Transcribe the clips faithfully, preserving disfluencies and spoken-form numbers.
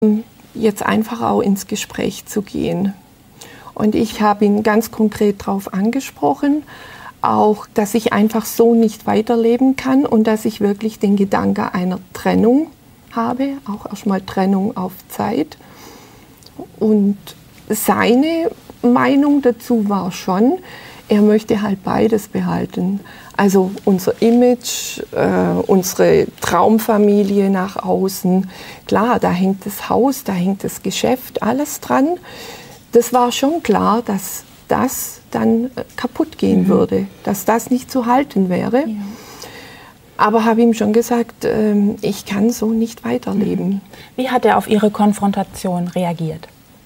jetzt einfach auch ins Gespräch zu gehen. Und ich habe ihn ganz konkret darauf angesprochen, auch, dass ich einfach so nicht weiterleben kann und dass ich wirklich den Gedanken einer Trennung habe, auch erstmal Trennung auf Zeit. Und seine Meinung dazu war schon, er möchte halt beides behalten. Also unser Image, äh, unsere Traumfamilie nach außen. Klar, da hängt das Haus, da hängt das Geschäft, alles dran. Das war schon klar, dass das dann kaputt gehen mhm. würde, dass das nicht zu halten wäre. Ja. Aber habe ihm schon gesagt, äh, ich kann so nicht weiterleben. Wie hat er auf Ihre Konfrontation reagiert?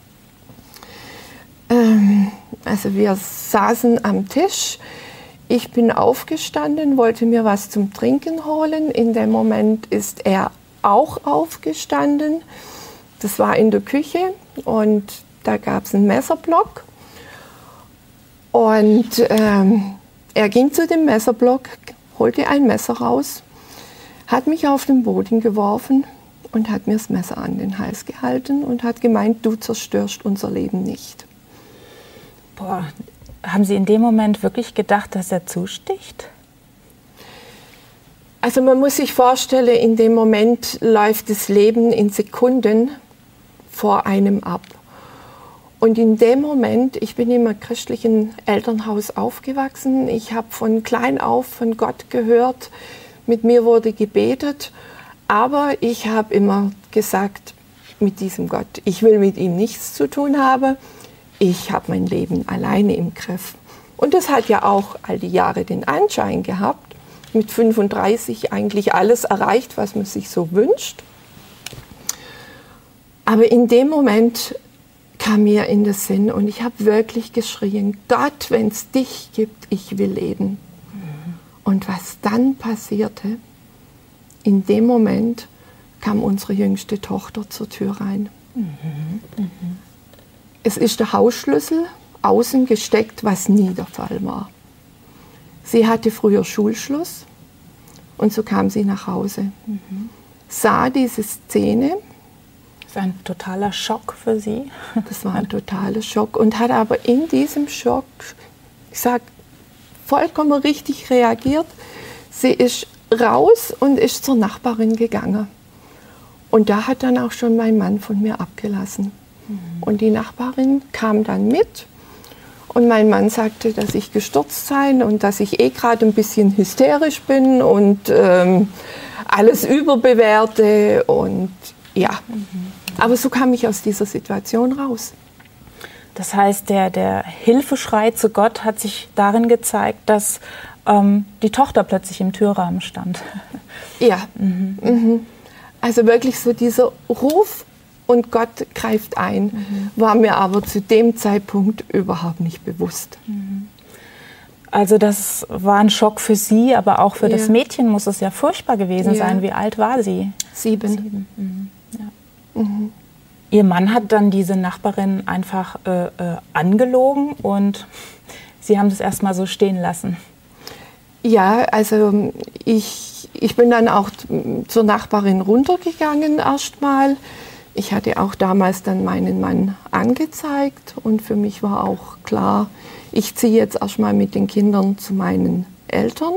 Ähm, also wir saßen am Tisch. Ich bin aufgestanden, wollte mir was zum Trinken holen. In dem Moment ist er auch aufgestanden. Das war in der Küche und da gab es einen Messerblock. Und ähm, er ging zu dem Messerblock, holte ein Messer raus, hat mich auf den Boden geworfen und hat mir das Messer an den Hals gehalten und hat gemeint, du zerstörst unser Leben nicht. Boah, haben Sie in dem Moment wirklich gedacht, dass er zusticht? Also man muss sich vorstellen, in dem Moment läuft das Leben in Sekunden vor einem ab. Und in dem Moment, ich bin in einem christlichen Elternhaus aufgewachsen, ich habe von klein auf von Gott gehört, mit mir wurde gebetet, aber ich habe immer gesagt, mit diesem Gott, ich will mit ihm nichts zu tun haben, ich habe mein Leben alleine im Griff. Und das hat ja auch all die Jahre den Anschein gehabt, mit fünfunddreißig eigentlich alles erreicht, was man sich so wünscht. Aber in dem Moment kam mir in den Sinn und ich habe wirklich geschrien, Gott, wenn es dich gibt, ich will leben. Mhm. Und was dann passierte, in dem Moment kam unsere jüngste Tochter zur Tür rein. Mhm. Mhm. Es ist der Hausschlüssel außen gesteckt, was nie der Fall war. Sie hatte früher Schulschluss und so kam sie nach Hause, mhm. sah diese Szene. Das ist ein totaler Schock für Sie. Das war ein totaler Schock und hat aber in diesem Schock, ich sag, vollkommen richtig reagiert. Sie ist raus und ist zur Nachbarin gegangen. Und da hat dann auch schon mein Mann von mir abgelassen. Mhm. Und die Nachbarin kam dann mit und mein Mann sagte, dass ich gestürzt sei und dass ich eh gerade ein bisschen hysterisch bin und ähm, alles überbewerte und ja. Mhm. Aber so kam ich aus dieser Situation raus. Das heißt, der, der Hilfeschrei zu Gott hat sich darin gezeigt, dass ähm, die Tochter plötzlich im Türrahmen stand. Ja, mhm. Mhm. Also wirklich so dieser Ruf und Gott greift ein, mhm. war mir aber zu dem Zeitpunkt überhaupt nicht bewusst. Mhm. Also das war ein Schock für Sie, aber auch für ja. das Mädchen muss es ja furchtbar gewesen ja. sein. Wie alt war sie? Sieben. Sieben. Mhm. Ja. Mhm. Ihr Mann hat dann diese Nachbarin einfach äh, äh, angelogen und Sie haben das erstmal so stehen lassen. Ja, also ich, ich bin dann auch zur Nachbarin runtergegangen erstmal. Ich hatte auch damals dann meinen Mann angezeigt und für mich war auch klar, ich ziehe jetzt erstmal mit den Kindern zu meinen Eltern.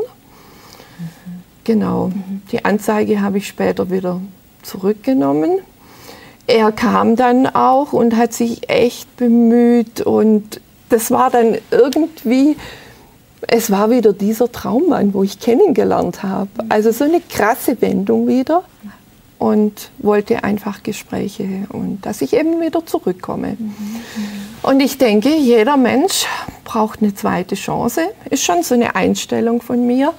Mhm. Genau, mhm. Die Anzeige habe ich später wieder zurückgenommen. Er kam dann auch und hat sich echt bemüht und das war dann irgendwie, es war wieder dieser Traummann, wo ich kennengelernt habe. Also so eine krasse Wendung wieder und wollte einfach Gespräche und dass ich eben wieder zurückkomme. Mhm. Und ich denke, jeder Mensch braucht eine zweite Chance. Ist schon so eine Einstellung von mir.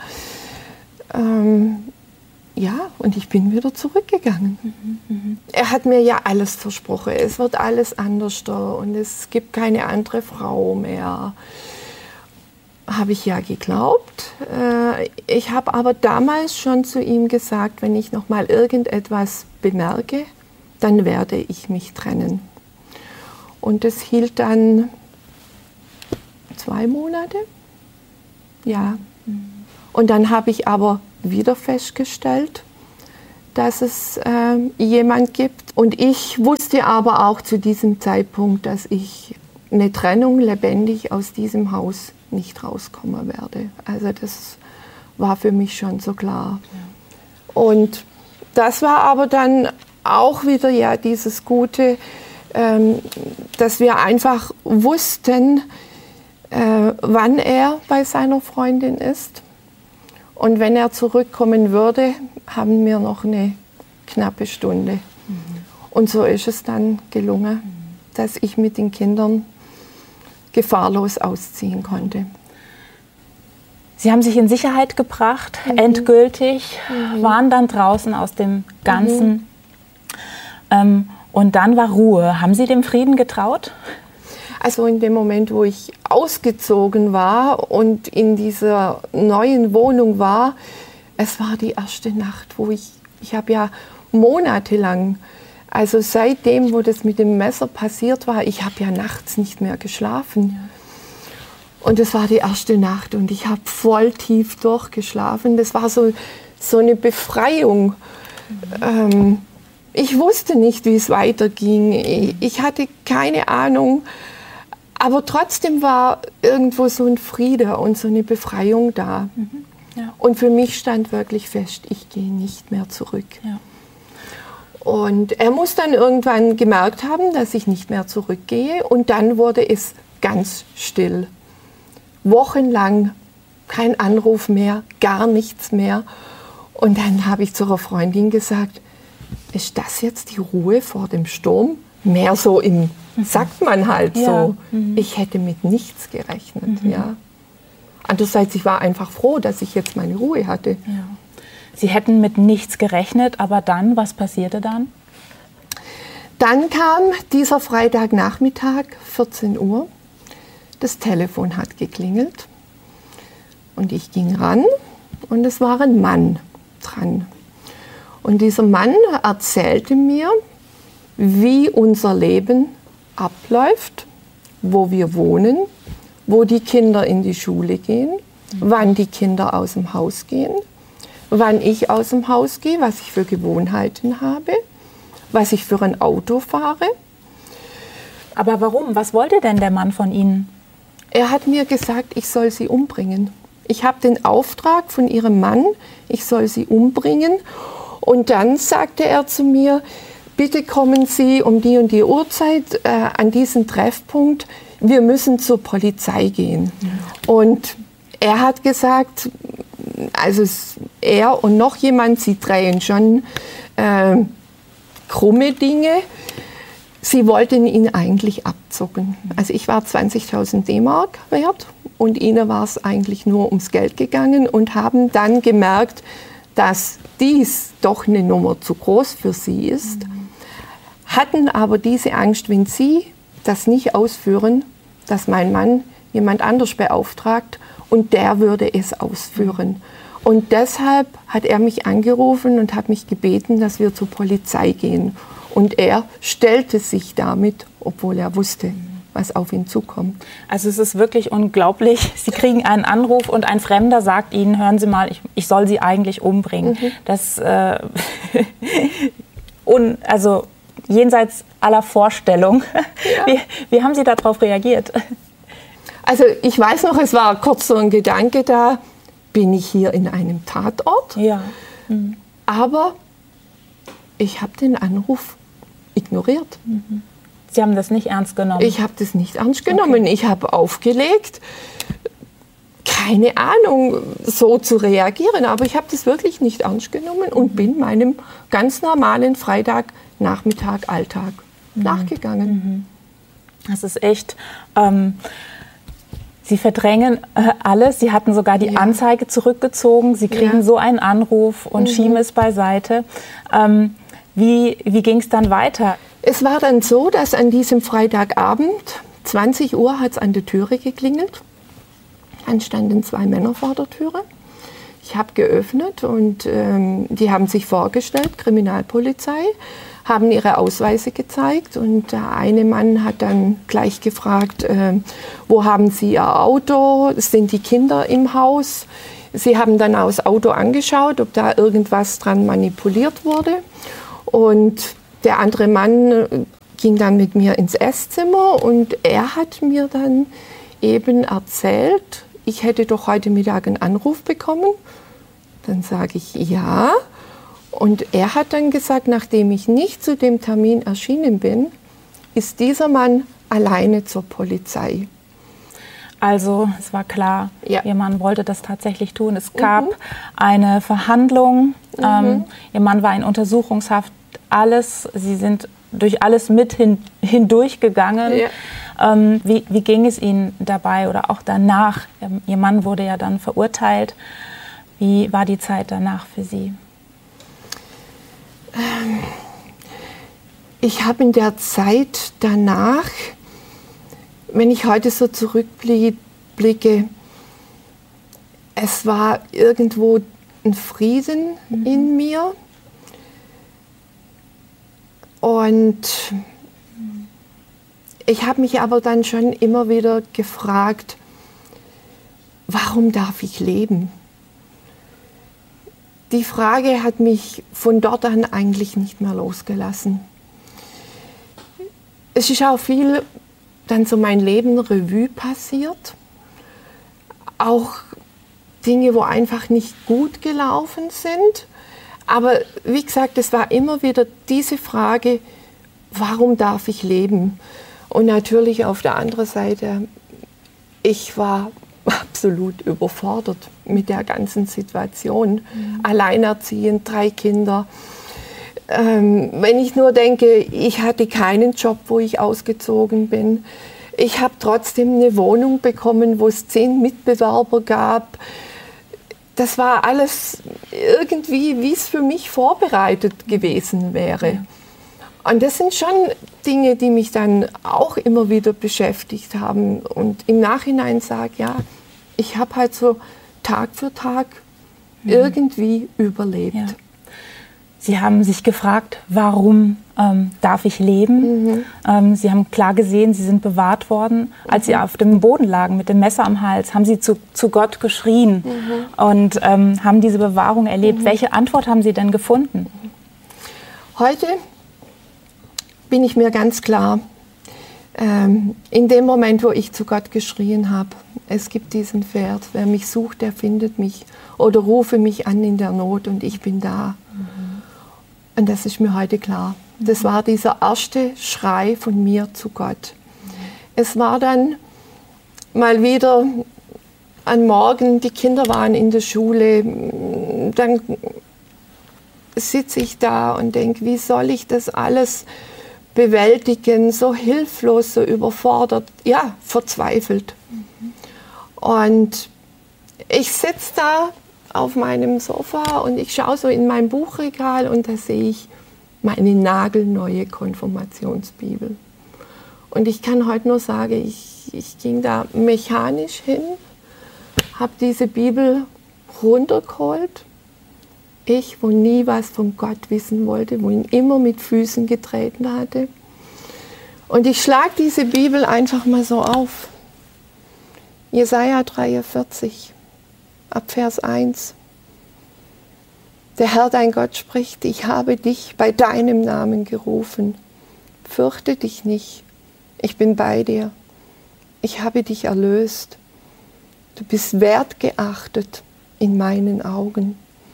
Ähm, Ja, und ich bin wieder zurückgegangen. Mhm, mh. Er hat mir ja alles versprochen. Es wird alles anders und es gibt keine andere Frau mehr. Habe ich ja geglaubt. Ich habe aber damals schon zu ihm gesagt, wenn ich noch mal irgendetwas bemerke, dann werde ich mich trennen. Und das hielt dann zwei Monate. Ja. Mhm. Und dann habe ich aber wieder festgestellt, dass es äh, jemand gibt. Und ich wusste aber auch zu diesem Zeitpunkt, dass ich eine Trennung lebendig aus diesem Haus nicht rauskommen werde. Also das war für mich schon so klar. Ja. Und das war aber dann auch wieder ja dieses Gute, ähm, dass wir einfach wussten, äh, wann er bei seiner Freundin ist. Und wenn er zurückkommen würde, haben wir noch eine knappe Stunde. Mhm. Und so ist es dann gelungen, mhm. dass ich mit den Kindern gefahrlos ausziehen konnte. Sie haben sich in Sicherheit gebracht, mhm. endgültig, mhm. waren dann draußen aus dem Ganzen. Mhm. Ähm, und dann war Ruhe. Haben Sie dem Frieden getraut? Also in dem Moment, wo ich ausgezogen war und in dieser neuen Wohnung war, es war die erste Nacht, wo ich, ich habe ja monatelang, also seitdem, wo das mit dem Messer passiert war, ich habe ja nachts nicht mehr geschlafen. Und es war die erste Nacht und ich habe voll tief durchgeschlafen. Das war so, so eine Befreiung. Mhm. Ähm, ich wusste nicht, wie es weiterging. Ich, ich hatte keine Ahnung. Aber trotzdem war irgendwo so ein Friede und so eine Befreiung da. Mhm. Ja. Und für mich stand wirklich fest, ich gehe nicht mehr zurück. Ja. Und er muss dann irgendwann gemerkt haben, dass ich nicht mehr zurückgehe. Und dann wurde es ganz still. Wochenlang kein Anruf mehr, gar nichts mehr. Und dann habe ich zu einer Freundin gesagt, ist das jetzt die Ruhe vor dem Sturm? Mehr so im, mhm. sagt man halt ja. so. Mhm. Ich hätte mit nichts gerechnet. Mhm. Ja. Andererseits, ich war einfach froh, dass ich jetzt meine Ruhe hatte. Ja. Sie hätten mit nichts gerechnet, aber dann, was passierte dann? Dann kam dieser Freitagnachmittag, vierzehn Uhr. Das Telefon hat geklingelt und ich ging ran und es war ein Mann dran. Und dieser Mann erzählte mir, wie unser Leben abläuft, wo wir wohnen, wo die Kinder in die Schule gehen, wann die Kinder aus dem Haus gehen, wann ich aus dem Haus gehe, was ich für Gewohnheiten habe, was ich für ein Auto fahre. Aber warum? Was wollte denn der Mann von Ihnen? Er hat mir gesagt, ich soll sie umbringen. Ich habe den Auftrag von ihrem Mann, ich soll sie umbringen. Und dann sagte er zu mir, bitte kommen Sie um die und die Uhrzeit äh, an diesen Treffpunkt. Wir müssen zur Polizei gehen. Ja. Und er hat gesagt, also er und noch jemand, sie drehen schon äh, krumme Dinge. Sie wollten ihn eigentlich abzocken. Also ich war zwanzigtausend D-Mark wert und ihnen war es eigentlich nur ums Geld gegangen und haben dann gemerkt, dass dies doch eine Nummer zu groß für sie ist, mhm. hatten aber diese Angst, wenn sie das nicht ausführen, dass mein Mann jemand anders beauftragt und der würde es ausführen. Mhm. Und deshalb hat er mich angerufen und hat mich gebeten, dass wir zur Polizei gehen. Und er stellte sich damit, obwohl er wusste, was auf ihn zukommt. Also es ist wirklich unglaublich. Sie kriegen einen Anruf und ein Fremder sagt Ihnen, hören Sie mal, ich, ich soll Sie eigentlich umbringen. Mhm. Das, äh, un, also jenseits aller Vorstellung. Ja. Wie, wie haben Sie darauf reagiert? Also ich weiß noch, es war kurz so ein Gedanke da, bin ich hier in einem Tatort? Ja. Mhm. Aber ich habe den Anruf ignoriert. Mhm. Sie haben das nicht ernst genommen? Ich habe das nicht ernst genommen. Okay. Ich habe aufgelegt. Keine Ahnung, so zu reagieren. Aber ich habe das wirklich nicht ernst genommen und mhm. bin meinem ganz normalen Freitagnachmittag, Alltag mhm. nachgegangen. Mhm. Das ist echt... Ähm Sie verdrängen äh, alles. Sie hatten sogar die ja. Anzeige zurückgezogen. Sie kriegen ja. so einen Anruf und mhm. schieben es beiseite. Ähm, wie wie ging es dann weiter? Es war dann so, dass an diesem Freitagabend, zwanzig Uhr, hat es an der Türe geklingelt. Dann standen zwei Männer vor der Türe. Ich habe geöffnet und ähm, die haben sich vorgestellt, Kriminalpolizei, haben ihre Ausweise gezeigt und der eine Mann hat dann gleich gefragt, äh, wo haben Sie Ihr Auto, sind die Kinder im Haus, Sie haben dann auch das Auto angeschaut, ob da irgendwas dran manipuliert wurde. Und der andere Mann ging dann mit mir ins Esszimmer und er hat mir dann eben erzählt, ich hätte doch heute Mittag einen Anruf bekommen. Dann sage ich ja. Und er hat dann gesagt, nachdem ich nicht zu dem Termin erschienen bin, ist dieser Mann alleine zur Polizei. Also es war klar, ja. Ihr Mann wollte das tatsächlich tun. Es gab mhm. eine Verhandlung. Mhm. Ähm, Ihr Mann war in Untersuchungshaft. Alles, Sie sind durch alles mit hin, hindurchgegangen. Ja. Ähm, wie, wie ging es Ihnen dabei oder auch danach? Ihr Mann wurde ja dann verurteilt. Wie war die Zeit danach für Sie? Ähm, ich habe in der Zeit danach, wenn ich heute so zurückblicke, es war irgendwo ein Frieden mhm. in mir. Und ich habe mich aber dann schon immer wieder gefragt, warum darf ich leben? Die Frage hat mich von dort an eigentlich nicht mehr losgelassen. Es ist auch viel dann so mein Leben Revue passiert. Auch Dinge, wo einfach nicht gut gelaufen sind. Aber wie gesagt, es war immer wieder diese Frage, warum darf ich leben? Und natürlich auf der anderen Seite, ich war absolut überfordert mit der ganzen Situation. Mhm. Alleinerziehend, drei Kinder. Ähm, wenn ich nur denke, ich hatte keinen Job, wo ich ausgezogen bin. Ich habe trotzdem eine Wohnung bekommen, wo es zehn Mitbewerber gab. Das war alles irgendwie, wie es für mich vorbereitet gewesen wäre. Ja. Und das sind schon Dinge, die mich dann auch immer wieder beschäftigt haben. Und im Nachhinein sage, ja, ich habe halt so Tag für Tag mhm. irgendwie überlebt. Ja. Sie haben sich gefragt, warum ähm, darf ich leben? Mhm. Ähm, Sie haben klar gesehen, Sie sind bewahrt worden. Als mhm. Sie auf dem Boden lagen mit dem Messer am Hals, haben Sie zu, zu Gott geschrien mhm. und ähm, haben diese Bewahrung erlebt. Mhm. Welche Antwort haben Sie denn gefunden? Heute bin ich mir ganz klar, ähm, in dem Moment, wo ich zu Gott geschrien habe, es gibt diesen Vers, wer mich sucht, der findet mich, oder rufe mich an in der Not und ich bin da. Mhm. Und das ist mir heute klar. Das war dieser erste Schrei von mir zu Gott. Es war dann mal wieder ein Morgen, die Kinder waren in der Schule, dann sitze ich da und denke, wie soll ich das alles bewältigen, so hilflos, so überfordert, ja, verzweifelt. Mhm. Und ich sitze da auf meinem Sofa und ich schaue so in mein Buchregal und da sehe ich meine nagelneue Konfirmationsbibel. Und ich kann heute nur sagen, ich, ich ging da mechanisch hin, habe diese Bibel runtergeholt. Ich, wo nie was von Gott wissen wollte, wo ihn immer mit Füßen getreten hatte. Und ich schlage diese Bibel einfach mal so auf. Jesaja dreiundvierzig, ab Vers eins. Der Herr, dein Gott, spricht, ich habe dich bei deinem Namen gerufen. Fürchte dich nicht, ich bin bei dir. Ich habe dich erlöst. Du bist wertgeachtet in meinen Augen.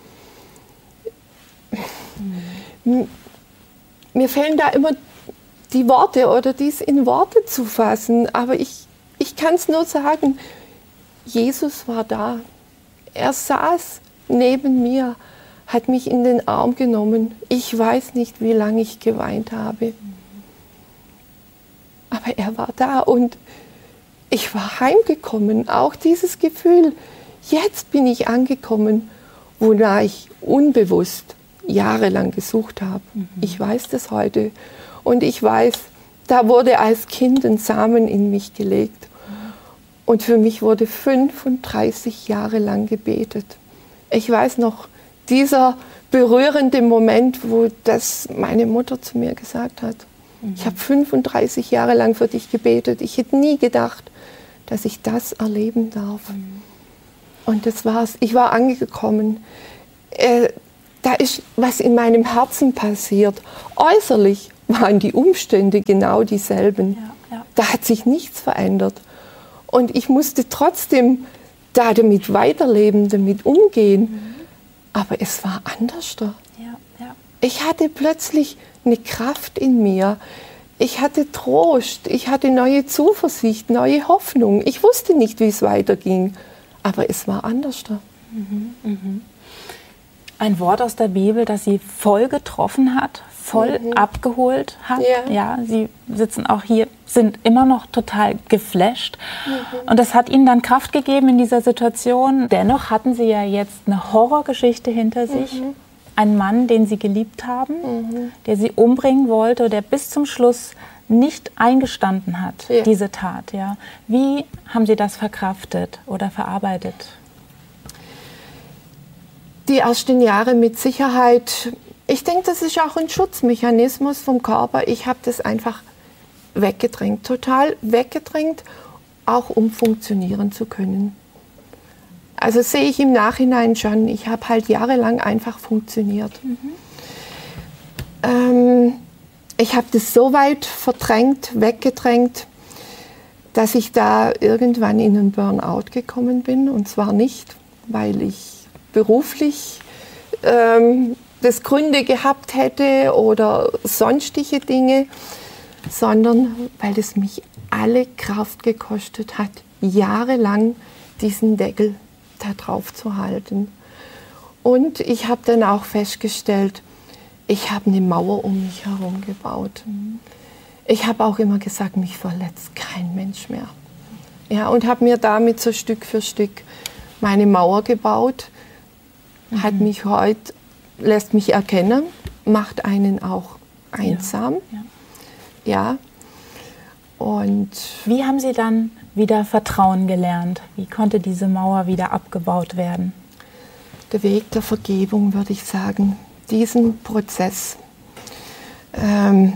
Mhm. Mir fehlen da immer die Worte oder dies in Worte zu fassen, aber ich, ich kann es nur sagen, Jesus war da. Er saß neben mir, hat mich in den Arm genommen. Ich weiß nicht, wie lange ich geweint habe. Aber er war da und ich war heimgekommen. Auch dieses Gefühl, jetzt bin ich angekommen, wonach ich unbewusst jahrelang gesucht habe. Mhm. Ich weiß das heute. Und ich weiß, da wurde als Kind ein Samen in mich gelegt. Und für mich wurde fünfunddreißig Jahre lang gebetet. Ich weiß noch, dieser berührende Moment, wo das meine Mutter zu mir gesagt hat. Mhm. Ich habe fünfunddreißig Jahre lang für dich gebetet. Ich hätte nie gedacht, dass ich das erleben darf. Mhm. Und das war's. Ich war angekommen. Äh, da ist was in meinem Herzen passiert. Äußerlich waren die Umstände genau dieselben. Ja, ja. Da hat sich nichts verändert. Und ich musste trotzdem da damit weiterleben, damit umgehen. Mhm. Aber es war anders. Ja, ja. Ich hatte plötzlich eine Kraft in mir. Ich hatte Trost, ich hatte neue Zuversicht, neue Hoffnung. Ich wusste nicht, wie es weiterging, aber es war anders. Mhm, mhm. Ein Wort aus der Bibel, das Sie voll getroffen hat, voll mhm. abgeholt hat. Ja. ja, Sie sitzen auch hier, sind immer noch total geflasht. Mhm. Und das hat Ihnen dann Kraft gegeben in dieser Situation. Dennoch hatten Sie ja jetzt eine Horrorgeschichte hinter sich. Mhm. Ein Mann, den Sie geliebt haben, mhm. der Sie umbringen wollte, der bis zum Schluss nicht eingestanden hat, ja. diese Tat. Ja. Wie haben Sie das verkraftet oder verarbeitet? Die ersten Jahre mit Sicherheit. Ich denke, das ist auch ein Schutzmechanismus vom Körper. Ich habe das einfach weggedrängt, total weggedrängt, auch um funktionieren zu können. Also sehe ich im Nachhinein schon, ich habe halt jahrelang einfach funktioniert. Mhm. Ähm, ich habe das so weit verdrängt, weggedrängt, dass ich da irgendwann in einen Burnout gekommen bin. Und zwar nicht, weil ich beruflich ähm, das Gründe gehabt hätte oder sonstige Dinge, sondern weil es mich alle Kraft gekostet hat, jahrelang diesen Deckel da drauf zu halten. Und ich habe dann auch festgestellt, ich habe eine Mauer um mich herum gebaut. Ich habe auch immer gesagt, mich verletzt kein Mensch mehr. Ja, und habe mir damit so Stück für Stück meine Mauer gebaut. Mhm. Hat mich heute, lässt mich erkennen, macht einen auch einsam. Ja, ja. ja. Und wie haben Sie dann wieder Vertrauen gelernt? Wie konnte diese Mauer wieder abgebaut werden? Der Weg der Vergebung, würde ich sagen. Diesen Prozess, ähm,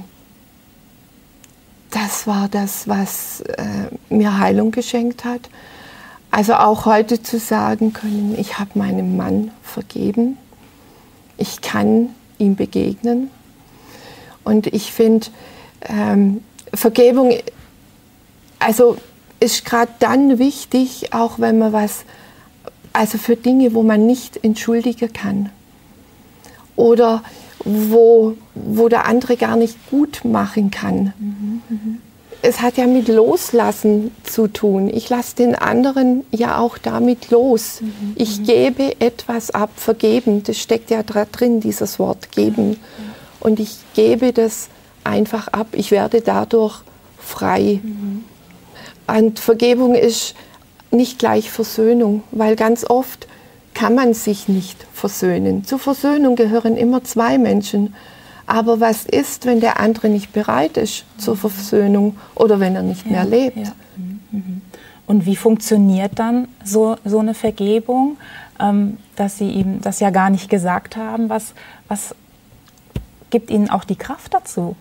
das war das, was äh, mir Heilung geschenkt hat. Also auch heute zu sagen können, ich habe meinem Mann vergeben. Ich kann ihm begegnen. Und ich finde, ähm, Vergebung, also ist gerade dann wichtig, auch wenn man was, also für Dinge, wo man nicht entschuldigen kann oder wo, wo der andere gar nicht gut machen kann. Mhm, mh. Es hat ja mit Loslassen zu tun. Ich lasse den anderen ja auch damit los. Mhm, ich mh. gebe etwas ab, vergeben, das steckt ja da drin, dieses Wort geben. Ja, ja. Und ich gebe das einfach ab. Ich werde dadurch frei. Mhm. Und Vergebung ist nicht gleich Versöhnung, weil ganz oft kann man sich nicht versöhnen. Zur Versöhnung gehören immer zwei Menschen. Aber was ist, wenn der andere nicht bereit ist zur Versöhnung oder wenn er nicht ja, mehr lebt? Ja. Und wie funktioniert dann so, so eine Vergebung, ähm, dass Sie ihm das ja gar nicht gesagt haben? Was, was gibt Ihnen auch die Kraft dazu?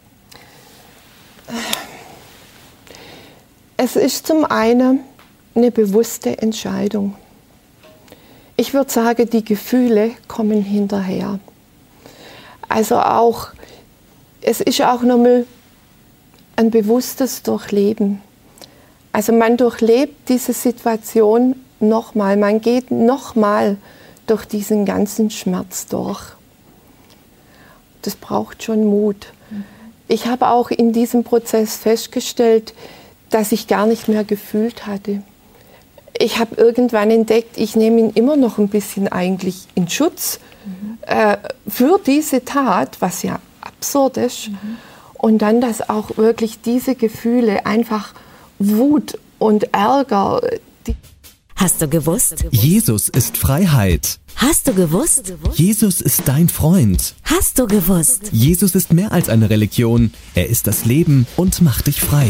Es ist zum einen eine bewusste Entscheidung. Ich würde sagen, die Gefühle kommen hinterher. Also auch, es ist auch nochmal ein bewusstes Durchleben. Also man durchlebt diese Situation nochmal, man geht nochmal durch diesen ganzen Schmerz durch. Das braucht schon Mut. Ich habe auch in diesem Prozess festgestellt, dass ich gar nicht mehr gefühlt hatte. Ich habe irgendwann entdeckt, ich nehme ihn immer noch ein bisschen eigentlich in Schutz mhm. äh, für diese Tat, was ja absurd ist. Mhm. Und dann, dass auch wirklich diese Gefühle, einfach Wut und Ärger. Die Hast du gewusst? Jesus ist Freiheit. Hast du gewusst? Jesus ist dein Freund. Hast du gewusst? Jesus ist mehr als eine Religion. Er ist das Leben und macht dich frei.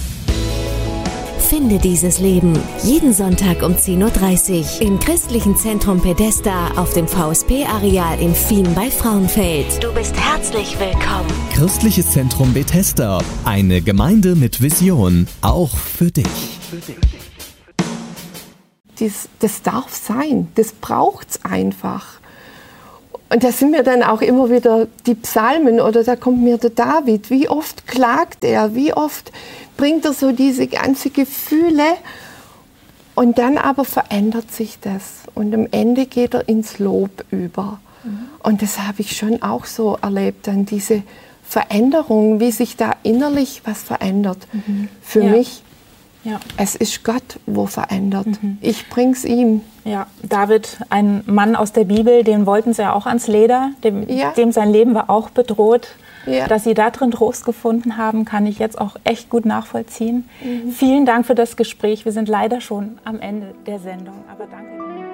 Finde dieses Leben jeden Sonntag um zehn Uhr dreißig im Christlichen Zentrum Bethesda auf dem V S P-Areal in Fien bei Frauenfeld. Du bist herzlich willkommen. Christliches Zentrum Bethesda, eine Gemeinde mit Vision, auch für dich. das, das darf sein, das braucht es einfach. Und da sind mir dann auch immer wieder die Psalmen, oder da kommt mir der David, wie oft klagt er, wie oft bringt er so diese ganzen Gefühle, und dann aber verändert sich das und am Ende geht er ins Lob über. Mhm. Und das habe ich schon auch so erlebt, dann diese Veränderung, wie sich da innerlich was verändert. Mhm. Für ja. mich, ja. es ist Gott, wo verändert. Mhm. Ich bring's ihm. Ja, David, ein Mann aus der Bibel, den wollten sie ja auch ans Leder, dem, ja. dem sein Leben war auch bedroht. Ja. Dass Sie da drin Trost gefunden haben, kann ich jetzt auch echt gut nachvollziehen. Mhm. Vielen Dank für das Gespräch. Wir sind leider schon am Ende der Sendung, aber danke.